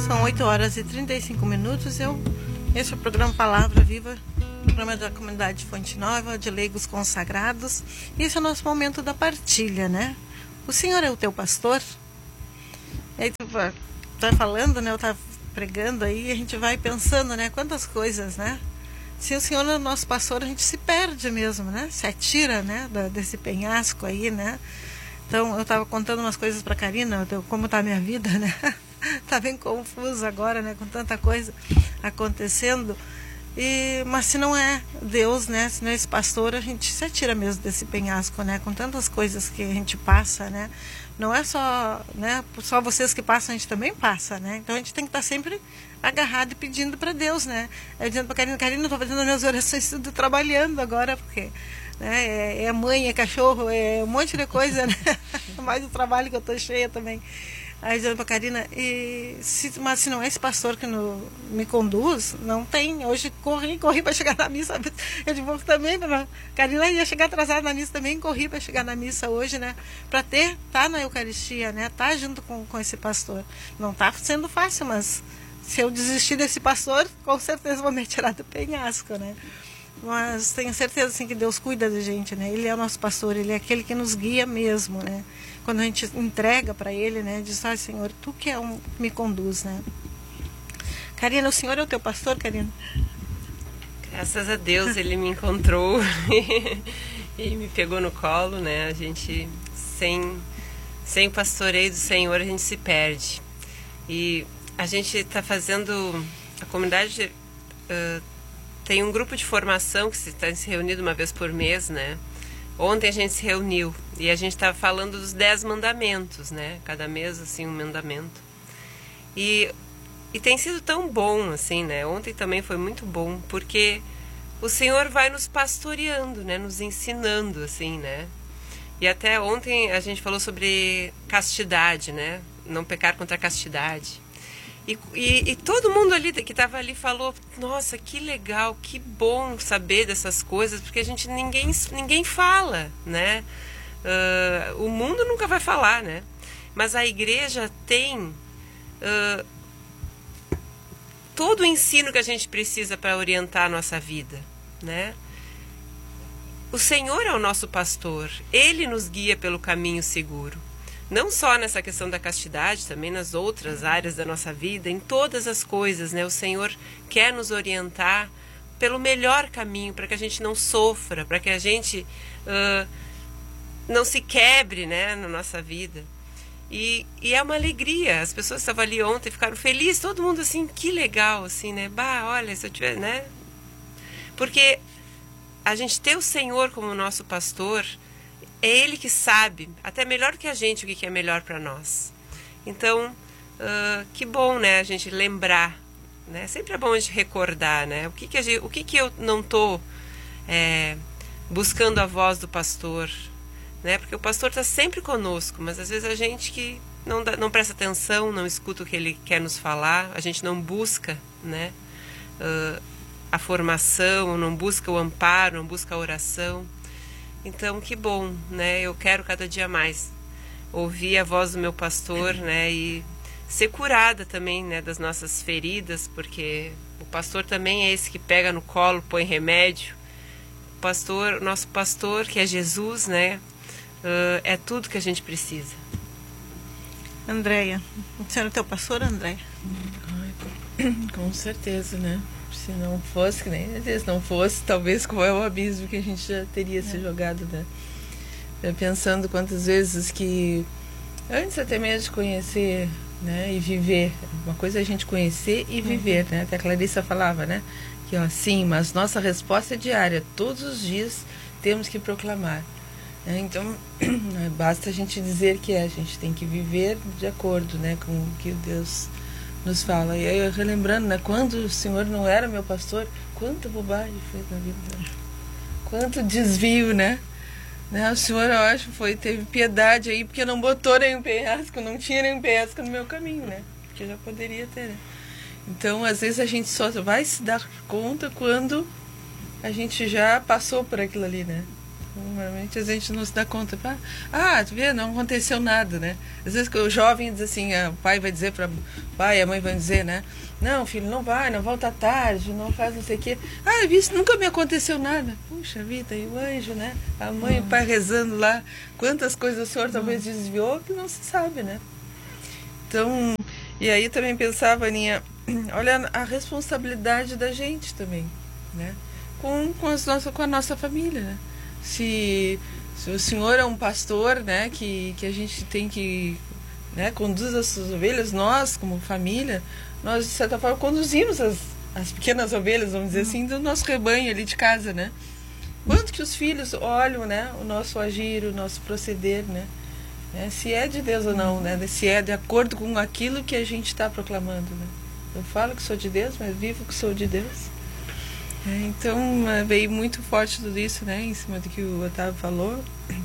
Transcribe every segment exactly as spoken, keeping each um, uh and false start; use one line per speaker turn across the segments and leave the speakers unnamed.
São oito horas e trinta e cinco minutos. Eu, esse é o programa Palavra Viva, programa da comunidade Fonte Nova, de leigos consagrados. Esse é o nosso momento da partilha, né? O Senhor é o teu pastor? Aí tu tá falando, né? Eu tava pregando aí, a gente vai pensando, né? Quantas coisas, né? Se o Senhor é o nosso pastor, a gente se perde mesmo, né? Se atira, né? Da, desse penhasco aí, né? Então, eu estava contando umas coisas para a Karina, como está a minha vida, né? Tá bem confuso agora, né? Com tanta coisa acontecendo. E, mas se não é Deus, né? Se não é esse pastor, a gente se atira mesmo desse penhasco, né? Com tantas coisas que a gente passa, né? Não é só, né? Só vocês que passam, a gente também passa, né? Então a gente tem que estar sempre agarrado e pedindo para Deus, né? Eu dizendo para a Karina, Karina, eu estou fazendo as minhas orações tudo trabalhando agora, porque né? É, é mãe, é cachorro, é um monte de coisa, né? Mais o trabalho que eu estou cheia também. Aí dizendo para a Karina, e se, mas se não é esse pastor que no, me conduz, não tem. Hoje corri, corri para chegar na missa. Eu digo também, a Karina ia chegar atrasada na missa também, corri para chegar na missa hoje, né? Para ter, tá na Eucaristia, né? Tá junto com, com esse pastor. Não tá sendo fácil, mas se eu desistir desse pastor, com certeza vou me tirar do penhasco, né? Mas tenho certeza assim, que Deus cuida da gente, né? Ele é o nosso pastor, Ele é aquele que nos guia mesmo, né? Quando a gente entrega para Ele, né? Diz, ah, Senhor, Tu que é um me conduz, né? Karina, o Senhor é o teu pastor, Karina?
Graças a Deus Ele me encontrou e me pegou no colo, né? A gente, sem, sem o pastoreio do Senhor, a gente se perde. E a gente está fazendo, a comunidade... Uh, tem um grupo de formação que está se reunindo uma vez por mês, né? Ontem a gente se reuniu e a gente estava falando dos dez mandamentos, né? Cada mês, assim, um mandamento. E, e tem sido tão bom, assim, né? Ontem também foi muito bom, porque o Senhor vai nos pastoreando, né? Nos ensinando, assim, né? E até ontem a gente falou sobre castidade, né? Não pecar contra a castidade. E, e, e todo mundo ali que estava ali falou, nossa, que legal, que bom saber dessas coisas, porque a gente ninguém, ninguém fala, né? Uh, o mundo nunca vai falar, né? Mas a igreja tem uh, todo o ensino que a gente precisa para orientar a nossa vida, né? O Senhor é o nosso pastor, Ele nos guia pelo caminho seguro. Não só nessa questão da castidade, também nas outras áreas da nossa vida, em todas as coisas, né? O Senhor quer nos orientar pelo melhor caminho, para que a gente não sofra, para que a gente uh, não se quebre, né, na nossa vida. E, e é uma alegria. As pessoas estavam ali ontem, ficaram felizes, todo mundo assim, que legal, assim, né? Bah, olha, se eu tiver, né? Porque a gente ter o Senhor como nosso pastor, é Ele que sabe, até melhor que a gente, o que é melhor para nós. Então, uh, que bom, né, a gente lembrar, né? Sempre é bom a gente recordar, né? O que que, a gente, o que, que eu não estou é, buscando a voz do pastor, né? Porque o pastor está sempre conosco, mas às vezes a gente que não, dá, não presta atenção, não escuta o que ele quer nos falar, a gente não busca, né? Uh, a formação, não busca o amparo, não busca a oração. Então, que bom, né? Eu quero cada dia mais ouvir a voz do meu pastor, né? E ser curada também, né? Das nossas feridas, porque o pastor também é esse que pega no colo, põe remédio. O pastor, nosso pastor, que é Jesus, né? Uh, é tudo que a gente precisa.
Andréia, o senhor é teu pastor, Andréia?
Com certeza, né? Se não fosse, que nem se não fosse, talvez qual é o abismo que a gente já teria é. se jogado, né? Eu pensando quantas vezes que, antes até mesmo de conhecer, né, e viver, uma coisa é a gente conhecer e viver, uhum. né? Até a Clarissa falava, né? Que, ó, sim, mas nossa resposta é diária, todos os dias temos que proclamar. Né? Então, basta a gente dizer que é, a gente tem que viver de acordo, né, com o que Deus nos fala. E aí, eu relembrando, né, quando o Senhor não era meu pastor, quanta bobagem fez na vida, quanto desvio, né? né? O Senhor, eu acho, foi, teve piedade aí, porque não botou nenhum penhasco, não tinha nenhum penhasco no meu caminho, né? Porque já poderia ter, né? Então, às vezes a gente só vai se dar conta quando a gente já passou por aquilo ali, né? Normalmente a gente não se dá conta. Ah, tu vê, não aconteceu nada, né? Às vezes que o jovem diz assim, o pai vai dizer para o pai, a mãe vai dizer, né? Não, filho, não vai, não volta tarde, não faz não sei o quê. Ah, isso nunca me aconteceu nada. Puxa vida, e o anjo, né? A mãe e o pai rezando lá. Quantas coisas o senhor talvez desviou que não se sabe, né? Então, e aí também pensava, Aninha, olha a responsabilidade da gente também, né? Com, com, as nossa, com a nossa família, né? Se, se o senhor é um pastor, né, que, que a gente tem que, né, conduz as suas ovelhas, nós, como família, nós, de certa forma, conduzimos as, as pequenas ovelhas, vamos dizer assim, do nosso rebanho ali de casa, né? Quanto que os filhos olham, né, o nosso agir, o nosso proceder, né? É, se é de Deus ou não, né? Se é de acordo com aquilo que a gente está proclamando, né? Eu falo que sou de Deus, mas vivo que sou de Deus. É, então, veio muito forte tudo isso, né, em cima do que o Otávio falou.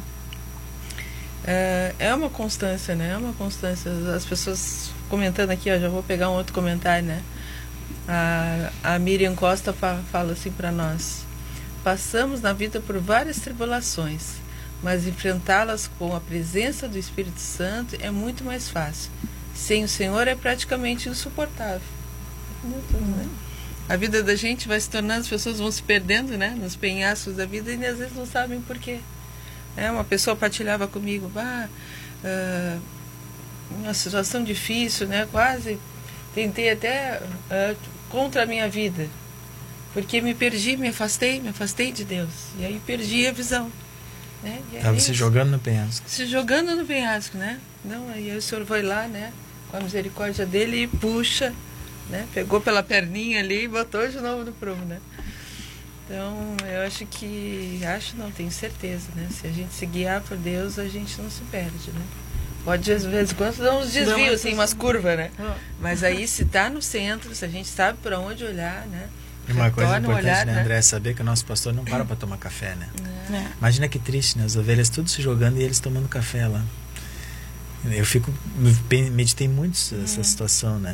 É, é uma constância, né, é uma constância. As pessoas comentando aqui, ó, já vou pegar um outro comentário, né. A, a Miriam Costa fa, fala assim para nós: passamos na vida por várias tribulações, mas enfrentá-las com a presença do Espírito Santo é muito mais fácil. Sem o Senhor é praticamente insuportável. Né? A vida da gente vai se tornando, as pessoas vão se perdendo, né, nos penhascos da vida e às vezes não sabem por quê. É, uma pessoa partilhava comigo, ah, uh, uma situação difícil, né, quase tentei até uh, contra a minha vida, porque me perdi, me afastei, me afastei de Deus, e aí perdi a visão. Né?
Estava se jogando no penhasco.
Se jogando no penhasco, né? Não, aí o Senhor foi lá, né, com a misericórdia dele e puxa, né? Pegou pela perninha ali e botou de novo no prumo, né? Então, eu acho que... Acho, não, tenho certeza, né? Se a gente se guiar por Deus, a gente não se perde, né? Pode, às vezes, quando dar uns desvios, assim, umas curvas, né? Mas aí, se está no centro, se a gente sabe para onde olhar, né?
E uma coisa importante,
olhar,
né,
né,
André, é saber que o nosso pastor não para para tomar café, né?
É.
Imagina que triste, né? As ovelhas tudo se jogando e eles tomando café lá. Eu fico... Meditei muito essa é. situação, né?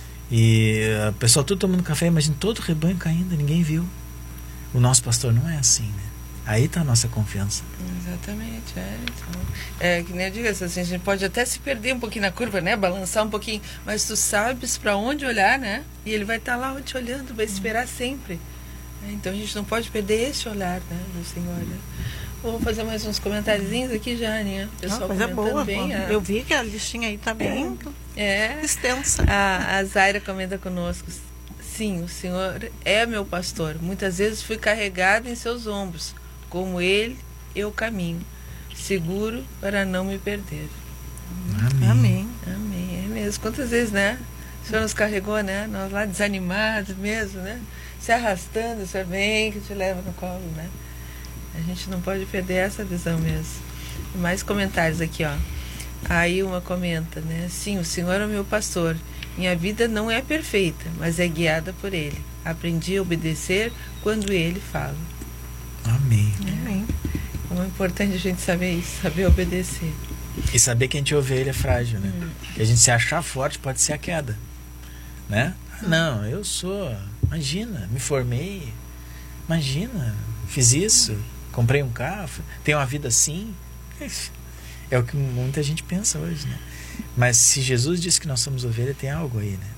E o pessoal tudo tomando café, imagina todo o rebanho caindo, ninguém viu. O nosso pastor não é assim, né? Aí está a nossa confiança.
Exatamente, é. Então, é que nem eu digo assim, a gente pode até se perder um pouquinho na curva, né? Balançar um pouquinho, mas tu sabes para onde olhar, né? E ele vai estar tá lá te olhando, vai esperar sempre. Então a gente não pode perder esse olhar, né, do Senhor. Né? Vou fazer mais uns comentáriozinhos aqui já, Aninha. O pessoal
coisa boa,
bem. A...
Eu vi que a listinha aí está bem
é.
extensa.
A, a Zaira comenta conosco: sim, o Senhor é meu pastor. Muitas vezes fui carregada em seus ombros. Como Ele, eu caminho, seguro para não me perder.
Amém.
Amém. Amém. É mesmo. Quantas vezes, né? O Senhor nos carregou, né? Nós lá desanimados mesmo, né? Se arrastando, o Senhor vem que te leva no colo, né? A gente não pode perder essa visão mesmo. Mais comentários aqui, ó. Aí uma comenta, né? Sim, o Senhor é o meu pastor. Minha vida não é perfeita, mas é guiada por Ele. Aprendi a obedecer quando Ele fala.
Amém.
Amém. Como é importante a gente saber isso, saber obedecer.
E saber que a gente é ovelha frágil, né? Hum. Que a gente se achar forte pode ser a queda, né? Ah, não, eu sou... Imagina, me formei. Imagina, fiz isso, comprei um carro, tenho uma vida assim. É o que muita gente pensa hoje, né? Mas se Jesus disse que nós somos ovelha, tem algo aí, né?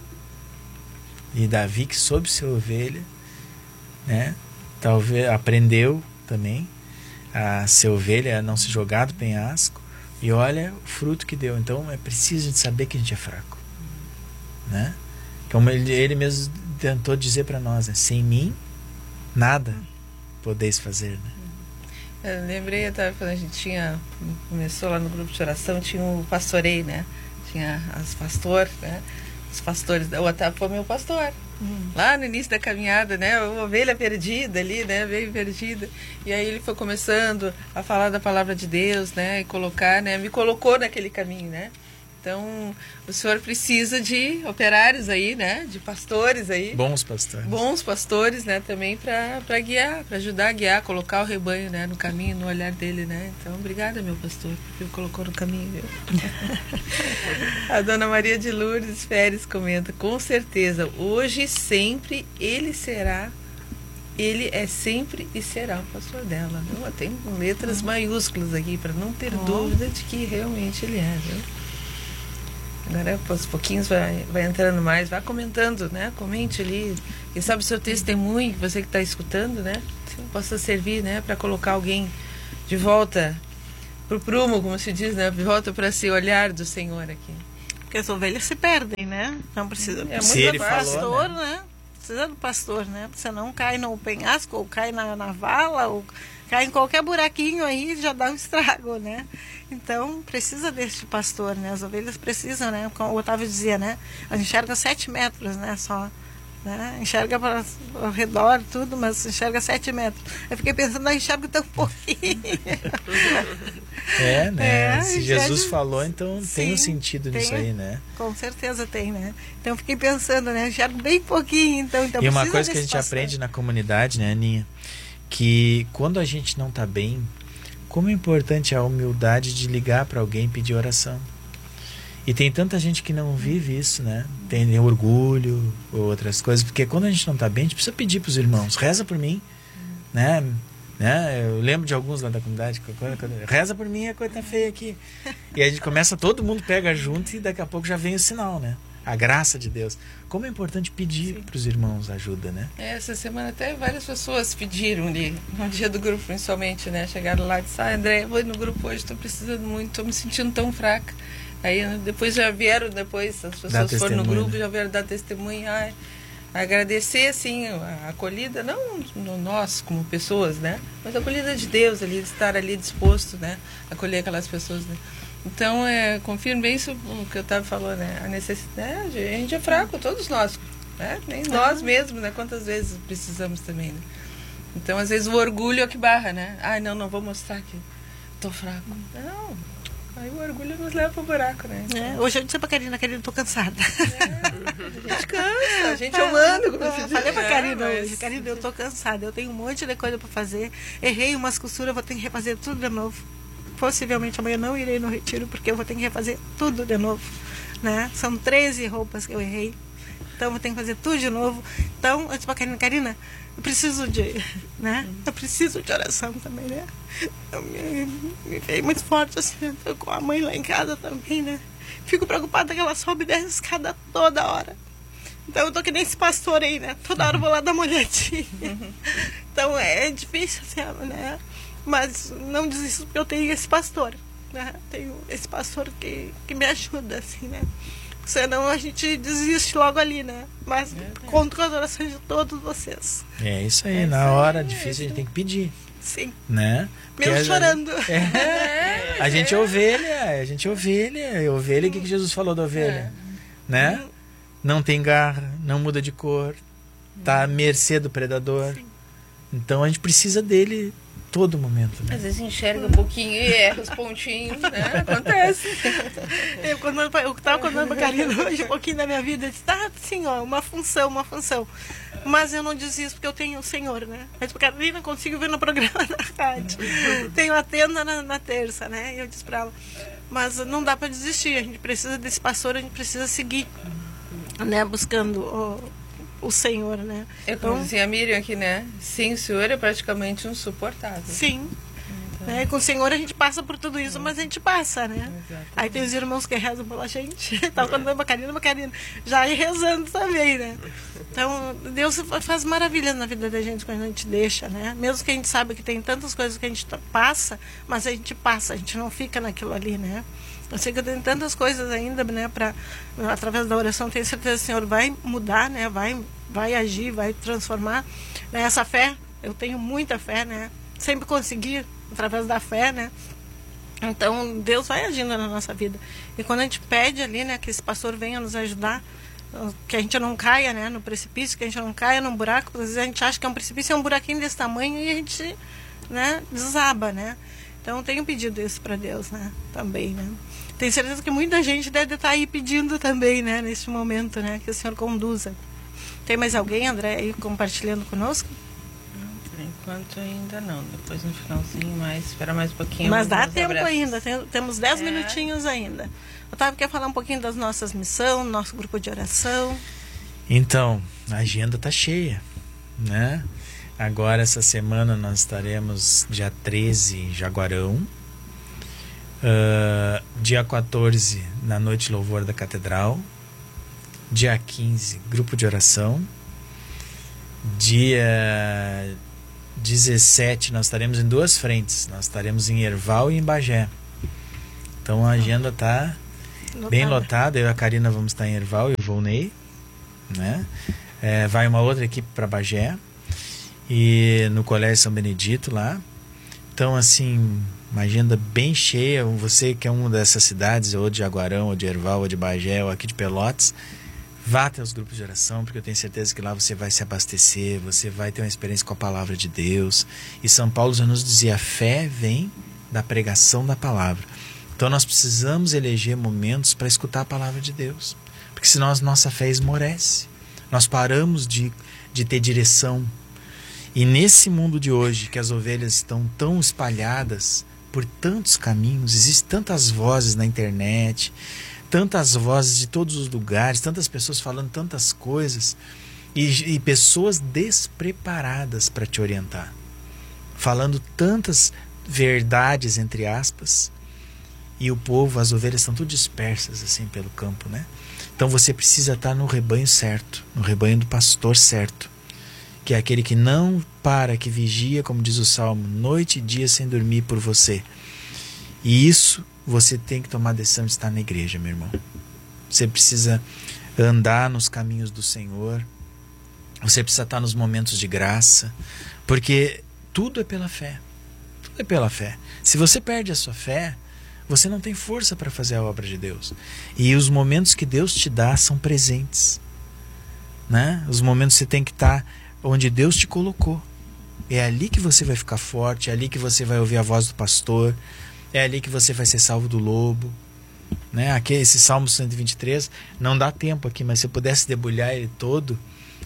E Davi, que soube ser ovelha, né? Talvez aprendeu também a ser ovelha, a não se jogar do penhasco, e olha o fruto que deu. Então é preciso a gente saber que a gente é fraco, né? Como ele, ele mesmo tentou dizer para nós, né? Sem mim nada podeis fazer, né?
Eu lembrei até quando a gente tinha começou lá no grupo de oração, tinha o pastoreio, né? Tinha as pastores, né? Os pastores, o Otávio foi meu pastor. Hum. Lá no início da caminhada, né? Uma ovelha perdida ali, né? Veio perdida. E aí ele foi começando a falar da palavra de Deus, né? E colocar, né? Me colocou naquele caminho, né? Então, o senhor precisa de operários aí, né? De pastores aí.
Bons pastores.
Bons pastores, né? Também para guiar, para ajudar a guiar, colocar o rebanho, né? No caminho, no olhar dele, né? Então, obrigada, meu pastor, porque me colocou no caminho, viu? A dona Maria de Lourdes Pérez comenta: com certeza, hoje e sempre ele será ele é sempre e será o pastor dela. Não, tem letras uhum. maiúsculas aqui, para não ter uhum. dúvida de que realmente ele é. Viu? Agora, aos pouquinhos, vai, vai entrando mais, vai comentando, né? Comente ali. Quem sabe o seu testemunho, você que está escutando, né? Sim. Possa servir, né? Para colocar alguém de volta pro prumo, como se diz, né? De volta para esse olhar do Senhor aqui.
Porque as ovelhas se perdem, né? Não precisa,
é
precisa
do
pastor, né? né? Precisa do pastor, né? Você não cai no penhasco, ou cai na, na vala, ou cai em qualquer buraquinho aí, já dá um estrago, né? Então, precisa deste pastor, né? As ovelhas precisam, né? Como o Otávio dizia, né? A gente enxerga sete metros, né? Só, né? Enxerga para ao redor, tudo, mas enxerga sete metros. Eu fiquei pensando, ah, enxerga tão pouquinho.
É, né?
É,
Se Jesus já... falou, então
Sim,
tem um sentido
tem,
nisso aí, né?
Com certeza tem, né? Então eu fiquei pensando, né? Eu enxergo bem pouquinho, então, então
e uma coisa que a gente pastor. aprende na comunidade, né, Aninha? Que quando a gente não está bem, como é importante a humildade de ligar para alguém e pedir oração. E tem tanta gente que não vive isso, né? Tem orgulho ou outras coisas, porque quando a gente não está bem, a gente precisa pedir para os irmãos, reza por mim, né? Né? Eu lembro de alguns lá da comunidade, reza por mim, a coisa tá feia aqui. E a gente começa, todo mundo pega junto e daqui a pouco já vem o sinal, né? A graça de Deus. Como é importante pedir para os irmãos ajuda, né?
É, essa semana até várias pessoas pediram ali, no dia do grupo principalmente, né? Chegaram lá e disseram, ah, André, eu vou no grupo hoje, estou precisando muito, estou me sentindo tão fraca. Aí depois já vieram, depois as pessoas foram no grupo, já vieram dar testemunho, ai, agradecer assim a acolhida, não no nós como pessoas, né, mas a acolhida de Deus ali, de estar ali disposto, né, a acolher aquelas pessoas, né? Então é, confirmo bem isso o que o Otávio falou, né, a necessidade, a gente é fraco, todos nós, né, nem nós mesmos, né, quantas vezes precisamos também, né? Então às vezes o orgulho é que barra, né, ai não, não vou mostrar que tô fraco, não. Aí o orgulho nos leva pro buraco, né?
É, hoje eu disse pra Karina, Karina, tô cansada.
É, a gente cansa, a gente é humano. Como
eu falei pra Karina é, hoje, Karina, eu tô cansada, eu tenho um monte de coisa pra fazer, errei umas costuras, vou ter que refazer tudo de novo. Possivelmente amanhã não irei no retiro, porque eu vou ter que refazer tudo de novo, né? São treze roupas que eu errei, então eu vou ter que fazer tudo de novo. Então, eu disse pra Karina, Karina, eu preciso de, né? Eu preciso de oração também, né? Eu me, me veio muito forte, assim, né? Tô com a mãe lá em casa também, né? Fico preocupada que ela sobe e desce a escada toda hora. Então eu tô que nem esse pastor aí, né? Toda hora eu vou lá dar uma olhadinha. Então é difícil, assim, né? Mas não desisto porque eu tenho esse pastor, né? Tenho esse pastor que, que me ajuda, assim, né? Senão a gente desiste logo ali, né? Mas é, conto com as orações de todos vocês.
É isso aí,
é
na
isso
hora
aí,
difícil
é
a gente tem que pedir.
Sim.
Né?
Mesmo
Porque
chorando.
A, é, a gente é ovelha, a gente é ovelha. Ovelha, o que, que Jesus falou da ovelha? É. Né? Hum. Não tem garra, não muda de cor, tá à mercê do predador. Sim. Então a gente precisa dele todo momento, né?
Às vezes enxerga um pouquinho e erra os pontinhos, né? Acontece.
Eu, quando, eu tava contando pra Karina hoje um pouquinho da minha vida, eu disse, tá, assim, ó, uma função, uma função. Mas eu não desisto porque eu tenho o Senhor, né? Mas a Karina consigo ver no programa da rádio. Tenho a tenda na, na terça, né? E eu disse pra ela, mas não dá pra desistir, a gente precisa desse pastor, a gente precisa seguir, né? Buscando o, o Senhor, né?
É como então, dizia a Miriam aqui, né? Sem o Senhor é praticamente um suportável.
Sim. Então, né? Com o Senhor a gente passa por tudo isso, mas a gente passa, né? Exatamente. Aí tem os irmãos que rezam pela gente. Tava quando a Karina, a Karina já ir rezando também, né? Então, Deus faz maravilhas na vida da gente quando a gente deixa, né? Mesmo que a gente sabe que tem tantas coisas que a gente passa, mas a gente passa, a gente não fica naquilo ali, né? Eu sei que eu tenho tantas coisas ainda, né, para através da oração, tenho certeza que o Senhor vai mudar, né, vai, vai agir, vai transformar, né, essa fé, eu tenho muita fé, né, sempre consegui através da fé, né, então Deus vai agindo na nossa vida, e quando a gente pede ali, né, que esse pastor venha nos ajudar, que a gente não caia, né, no precipício, que a gente não caia num buraco, às vezes a gente acha que é um precipício, é um buraquinho desse tamanho e a gente, né, desaba, né. Então, tenho pedido isso para Deus, né? Também, né? Tenho certeza que muita gente deve estar aí pedindo também, né? Nesse momento, né? Que o Senhor conduza. Tem mais alguém, André, aí compartilhando conosco?
Por enquanto ainda não. Depois no finalzinho, mais, espera mais um pouquinho.
Mas dá tempo abraços. ainda. Tem, temos dez é. minutinhos ainda. Otávio, quer falar um pouquinho das nossas missões, nosso grupo de oração?
Então, a agenda tá cheia, né? Agora, essa semana, nós estaremos dia treze em Jaguarão. Uh, dia quatorze, na Noite Louvor da Catedral. Dia quinze, grupo de oração. Dia dezessete, nós estaremos em duas frentes. Nós estaremos em Herval e em Bagé. Então a agenda está bem lotada. Eu e a Karina vamos estar em Herval e o Volney, né? É, vai uma outra equipe para Bagé e no Colégio São Benedito lá. Então, assim, uma agenda bem cheia. Você que é uma dessas cidades, ou de Jaguarão, ou de Herval, ou de Bagé, ou aqui de Pelotas, vá até os grupos de oração, porque eu tenho certeza que lá você vai se abastecer, você vai ter uma experiência com a palavra de Deus. E São Paulo já nos dizia: a fé vem da pregação da palavra. Então nós precisamos eleger momentos para escutar a palavra de Deus, porque senão a nossa fé esmorece. Nós paramos de, de ter direção. E nesse mundo de hoje, que as ovelhas estão tão espalhadas por tantos caminhos, existem tantas vozes na internet, tantas vozes de todos os lugares, tantas pessoas falando tantas coisas, e, e pessoas despreparadas para te orientar, falando tantas verdades, entre aspas, e o povo, as ovelhas estão tudo dispersas assim pelo campo, né? Então você precisa estar no rebanho certo, no rebanho do pastor certo, que é aquele que não para, que vigia, como diz o Salmo, noite e dia sem dormir por você. E isso você tem que tomar a decisão de estar na igreja, meu irmão. Você precisa andar nos caminhos do Senhor. Você precisa estar nos momentos de graça, porque tudo é pela fé. Tudo é pela fé. Se você perde a sua fé, você não tem força para fazer a obra de Deus. E os momentos que Deus te dá são presentes, né? Os momentos que você tem que estar onde Deus te colocou. É ali que você vai ficar forte, é ali que você vai ouvir a voz do pastor, é ali que você vai ser salvo do lobo, né? Aqui, esse Salmo cento e vinte e três, não dá tempo aqui, mas se eu pudesse debulhar ele todo,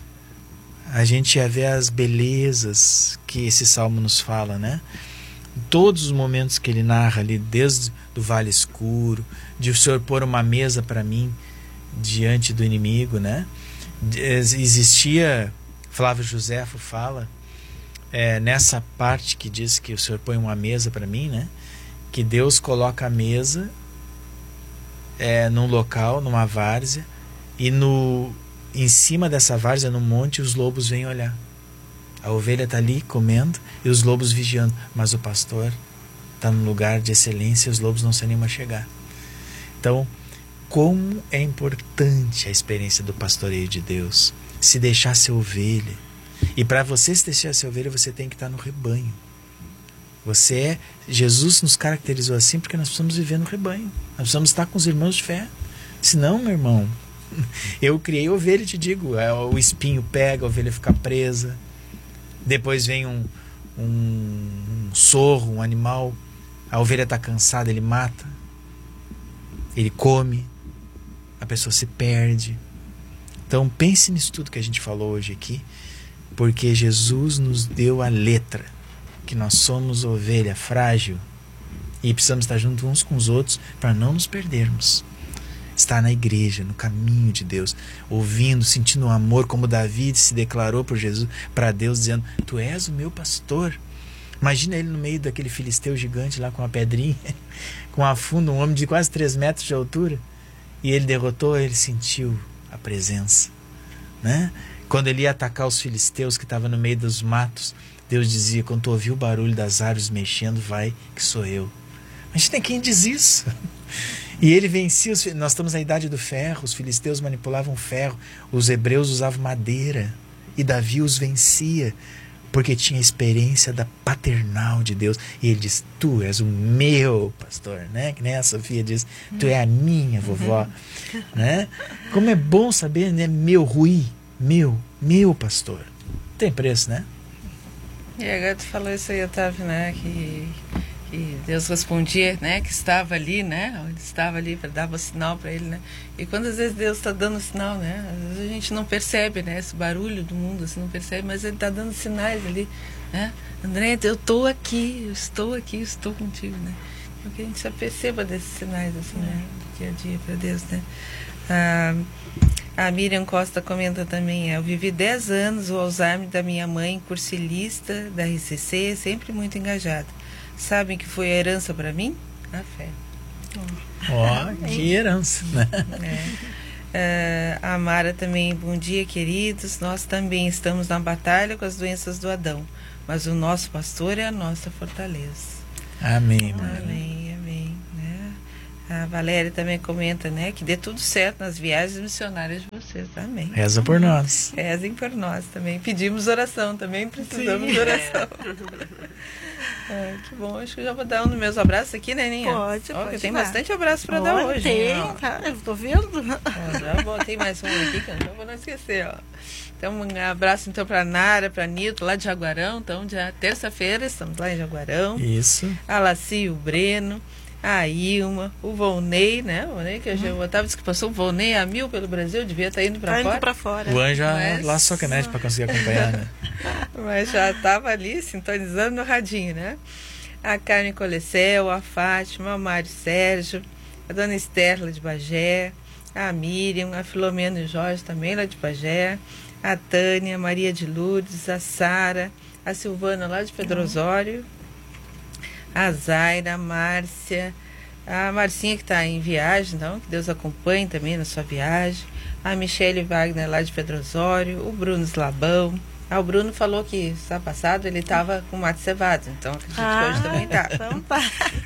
a gente ia ver as belezas que esse Salmo nos fala, né? Todos os momentos que ele narra ali, desde do vale escuro, de o Senhor pôr uma mesa para mim diante do inimigo, né? Existia, Flávio Josefo fala, é, nessa parte que diz que o Senhor põe uma mesa para mim, né? Que Deus coloca a mesa é, num local, numa várzea, e no, em cima dessa várzea, no monte, os lobos vêm olhar. A ovelha está ali comendo e os lobos vigiando, mas o pastor está num lugar de excelência e os lobos não se animam a chegar. Então, como é importante a experiência do pastoreio de Deus, se deixar ser ovelha. E para você se deixar ser ovelha, você tem que estar no rebanho. Você é, Jesus nos caracterizou assim porque nós precisamos viver no rebanho. Nós precisamos estar com os irmãos de fé. Senão, meu irmão, eu criei ovelha, te digo, o espinho pega, a ovelha fica presa. Depois vem um, um, um sorro, um animal, a ovelha está cansada, ele mata, ele come, a pessoa se perde. Então pense nisso tudo que a gente falou hoje aqui, porque Jesus nos deu a letra, que nós somos ovelha frágil e precisamos estar juntos uns com os outros para não nos perdermos. Estar na igreja, no caminho de Deus, ouvindo, sentindo o amor, como Davi se declarou por Jesus, para Deus, dizendo: tu és o meu pastor. Imagina ele no meio daquele filisteu gigante lá com uma pedrinha, com a funda, um homem de quase três metros de altura, e ele derrotou, ele sentiu a presença, né? Quando ele ia atacar os filisteus que estavam no meio dos matos, Deus dizia: quando tu ouvir o barulho das árvores mexendo, vai que sou eu. Imagina quem diz isso. E ele vencia os, nós estamos na idade do ferro, os filisteus manipulavam ferro, os hebreus usavam madeira, e Davi os vencia porque tinha a experiência da paternal de Deus. E ele diz: tu és o meu pastor, né? Que nem a Sofia diz: tu é a minha vovó, né? Como é bom saber, né? Meu Rui, meu, meu pastor. Tem preço, né?
E agora tu falou isso aí, Otávio, né? Que que Deus respondia, né, que estava ali, né, ele estava ali para dar o sinal para ele, né, e quantas vezes Deus está dando sinal, né, às vezes a gente não percebe, né, esse barulho do mundo, assim, não percebe, mas ele está dando sinais ali, né, André, eu estou aqui, eu estou aqui, eu estou contigo, né, porque a gente só perceba desses sinais, assim, né, do dia a dia para Deus, né. Ah, a A Miriam Costa comenta também, eu vivi dez anos o Alzheimer da minha mãe, cursilista da R C C, sempre muito engajada. Sabem que foi a herança para mim? A fé.
Ó, oh, que herança, né?
É. Uh, a Mara também, bom dia, queridos. Nós também estamos na batalha com as doenças do Adão, mas o nosso pastor é a nossa fortaleza.
Amém, Mara.
Amém, amém. Né? A Valéria também comenta, né, que dê tudo certo nas viagens missionárias de vocês. Amém.
Reza por nós.
Rezem por nós também. Pedimos oração, também precisamos Sim. de oração. É, que bom, acho que eu já vou dar um dos meus abraços aqui, né, Ninha?
Pode,
ó,
pode.
Tem bastante abraço para dar hoje.
Tem,
ó.
tá, eu tô vendo.
Ó, já botei mais um aqui, que eu não vou não esquecer, ó. Então, um abraço então para Nara, para Nito, lá de Jaguarão. Então, já terça-feira estamos lá em Jaguarão.
Isso.
A Laci, o Breno, a Ilma, o Volney, né? O Volney, que eu já Otávio disse que passou o Volney a mil pelo Brasil, devia estar indo para
tá
fora.
Indo pra fora.
O Anjo
Mas...
lá só canete para conseguir acompanhar, né?
Mas já estava ali sintonizando no radinho, né? A Carmen Colecel, a Fátima, o Mário Sérgio, a Dona Esther lá de Bagé, a Miriam, a Filomena e Jorge também lá de Bagé, a Tânia, a Maria de Lourdes, a Sara, a Silvana lá de Pedro Osório, a Zaira, a Márcia, a Marcinha que está em viagem, então, que Deus acompanhe também na sua viagem, a Michele Wagner lá de Pedro Osório, o Bruno Slabão. Ah, o Bruno falou que sábado passado ele estava com mate cevado, então acredito ah, que hoje também está.
Então tá.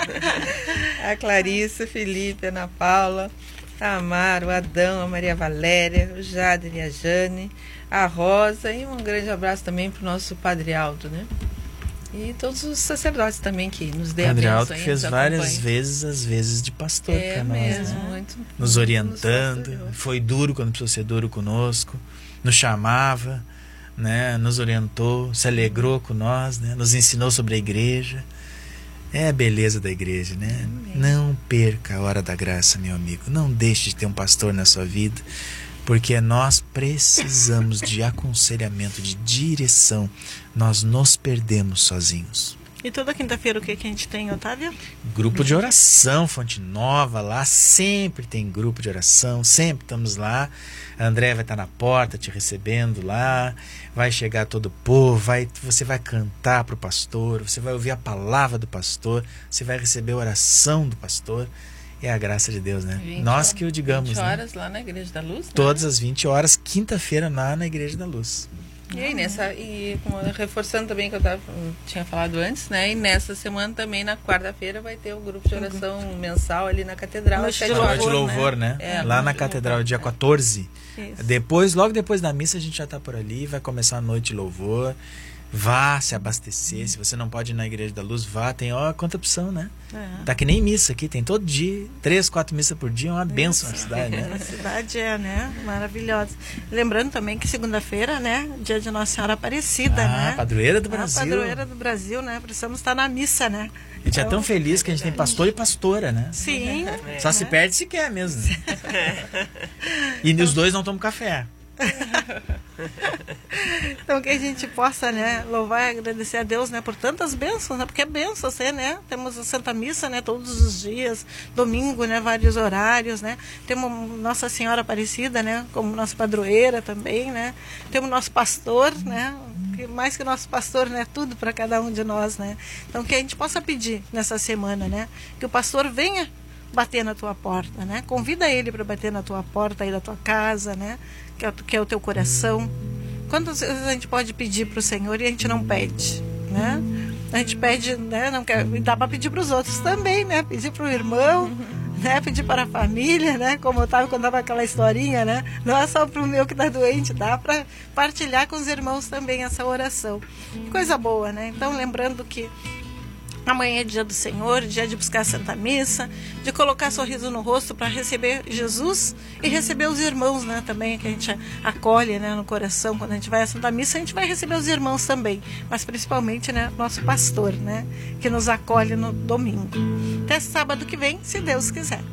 A Clarissa, o Felipe, a Ana Paula, a Amaro, o Adão, a Maria Valéria, o Jader e a Jane, a Rosa, e um grande abraço também para o nosso Padre Aldo, né? E todos os sacerdotes também que nos deram a
Padre
bênção.
Aldo que fez várias vezes as vezes de pastor
é
para nós.
Mesmo,
né?
muito,
nos orientando,
nos
foi duro quando precisou ser duro conosco, nos chamava, né, nos orientou, se alegrou com nós, né, nos ensinou sobre a igreja. É a beleza da igreja, né? É não perca a hora da graça, meu amigo. Não deixe de ter um pastor na sua vida, porque nós precisamos de aconselhamento, de direção. Nós nos perdemos sozinhos.
E toda quinta-feira o que, que a gente tem, Otávio?
Grupo de oração, Fonte Nova, lá sempre tem grupo de oração, sempre estamos lá. A André vai estar na porta te recebendo lá, vai chegar todo o povo, vai, você vai cantar para o pastor, você vai ouvir a palavra do pastor, você vai receber a oração do pastor. É a graça de Deus, né? Nós que o digamos,
vinte horas,
né?
lá na Igreja da Luz, né?
Todas as vinte horas, quinta-feira lá na Igreja da Luz.
E aí, nessa, e como, reforçando também que eu, tava, eu tinha falado antes, né? E nessa semana também, na quarta-feira, vai ter o grupo de oração uhum. mensal ali na Catedral.
Noite
de louvor, de louvor, né? né? É, lá na Catedral, louvor, dia quatorze. Isso. Depois, logo depois da missa, a gente já está por ali, vai começar a noite de louvor. Vá se abastecer. Se você não pode ir na Igreja da Luz, vá. Tem ó, quanta opção, né? É. Tá que nem missa aqui, tem todo dia, três, quatro missas por dia, é uma bênção na cidade, né?
A cidade é, né? Maravilhosa. Lembrando também que segunda-feira, né? Dia de Nossa Senhora Aparecida,
ah,
né?
Padroeira do Brasil.
A padroeira do Brasil, né? Precisamos estar na missa, né?
A gente então, é tão feliz que a gente tem pastor e pastora, né?
Sim.
Só se perde se quer mesmo. E os dois não tomam café.
Então que a gente possa, né, louvar e agradecer a Deus, né, por tantas bênçãos, né, porque é bênção ser, né, temos a Santa Missa, né, todos os dias, domingo, né, vários horários, né, temos Nossa Senhora Aparecida, né, como nossa padroeira também, né, temos nosso pastor, né, que mais que nosso pastor, né, tudo para cada um de nós, né, então que a gente possa pedir nessa semana, né, que o pastor venha bater na tua porta, né, convida ele para bater na tua porta aí da tua casa, né, que é, que é o teu coração. Quantas vezes a gente pode pedir para o Senhor e a gente não pede, né? A gente pede, né? Não quer, dá para pedir para os outros também, né? Pedir para o irmão, né? Pedir para a família, né? Como eu estava contando aquela historinha, né? Não é só para o meu que está doente, dá para partilhar com os irmãos também essa oração. Que coisa boa, né? Então, lembrando que amanhã é dia do Senhor, dia de buscar a Santa Missa, de colocar sorriso no rosto para receber Jesus e receber os irmãos, né, também, que a gente acolhe, né, no coração. Quando a gente vai à Santa Missa, a gente vai receber os irmãos também, mas principalmente, né, nosso pastor, né, que nos acolhe no domingo. Até sábado que vem, se Deus quiser.